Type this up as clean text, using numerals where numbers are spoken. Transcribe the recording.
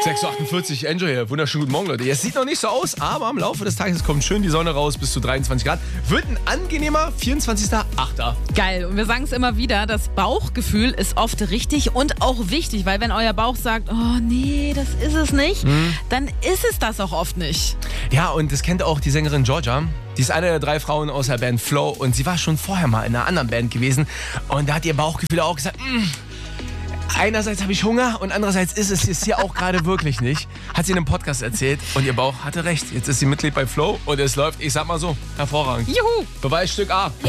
6:48 Uhr, Enjoy hier. Wunderschönen guten Morgen, Leute. Es sieht noch nicht so aus, aber im Laufe des Tages kommt schön die Sonne raus, bis zu 23 Grad. Wird ein angenehmer 24.8. Geil. Und wir sagen es immer wieder, das Bauchgefühl ist oft richtig und auch wichtig, weil wenn euer Bauch sagt, oh nee, das ist es nicht, dann ist es das auch oft nicht. Ja, und das kennt auch die Sängerin Georgia. Die ist eine der 3 Frauen aus der Band Flow und sie war schon vorher mal in einer anderen Band gewesen. Und da hat ihr Bauchgefühl auch gesagt, einerseits habe ich Hunger und andererseits ist es jetzt hier auch gerade wirklich nicht. Hat sie in einem Podcast erzählt und ihr Bauch hatte recht. Jetzt ist sie Mitglied bei Flow und es läuft, ich sag mal so, hervorragend. Juhu! Beweisstück A.